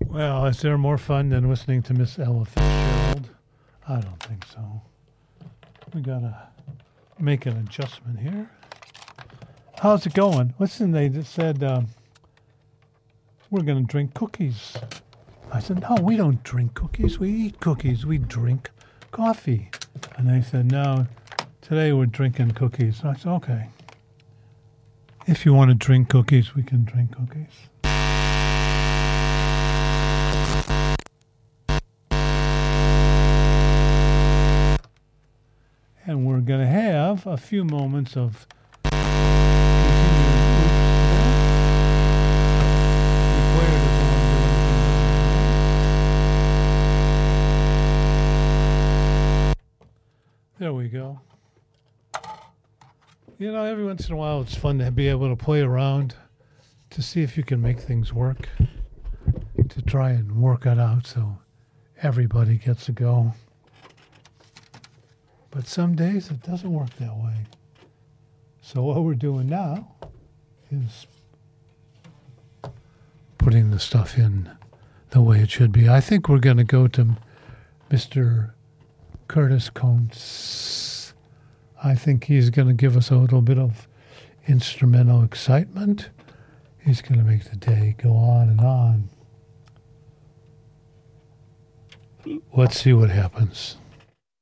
Well, is there more fun than listening to Miss Ella Fitzgerald? I don't think so. We gotta make an adjustment here. How's it going? Listen, they just said we're gonna drink cookies. I said, no, we don't drink cookies. We eat cookies. We drink coffee. And they said, no, today we're drinking cookies. I said, okay. If you want to drink cookies, we can drink cookies. And we're going to have a few moments of there we go. You know, every once in a while it's fun to be able to play around to see if you can make things work, to try and work it out so everybody gets a go. But some days it doesn't work that way. So what we're doing now is putting the stuff in the way it should be. I think we're going to go to Mr. Curtis Coates. I think he's going to give us a little bit of instrumental excitement. He's going to make the day go on and on. Let's see what happens.